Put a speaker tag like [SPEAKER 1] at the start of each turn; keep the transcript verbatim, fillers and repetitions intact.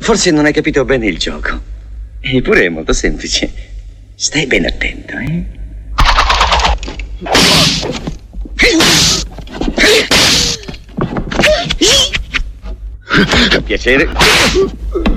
[SPEAKER 1] Forse non hai capito bene il gioco. Eppure è molto semplice. Stai ben attento, eh? Piacere.